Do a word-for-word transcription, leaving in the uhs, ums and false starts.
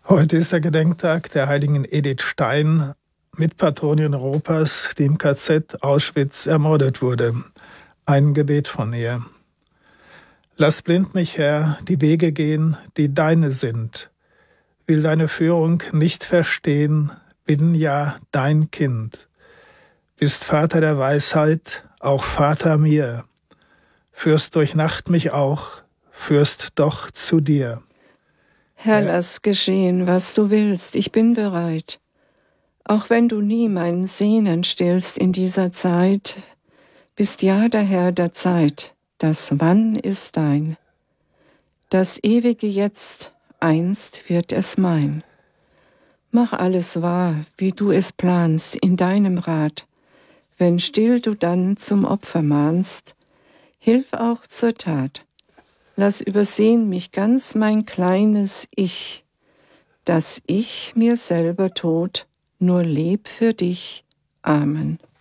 Heute ist der Gedenktag der heiligen Edith Stein, Mitpatronin Europas, die im K Z Auschwitz ermordet wurde. Ein Gebet von ihr. Lass blind mich, Herr, die Wege gehen, die deine sind. Will deine Führung nicht verstehen, bin ja dein Kind. Bist Vater der Weisheit, auch Vater mir. Führst durch Nacht mich auch, führst doch zu dir. Herr, lass geschehen, was du willst, ich bin bereit. Auch wenn du nie mein Sehnen stillst in dieser Zeit, bist ja der Herr der Zeit, das Wann ist dein. Das ewige Jetzt, einst wird es mein. Mach alles wahr, wie du es planst, in deinem Rat. Wenn still du dann zum Opfer mahnst, hilf auch zur Tat. Lass übersehen mich ganz mein kleines Ich, dass ich mir selber tot nur leb für dich. Amen.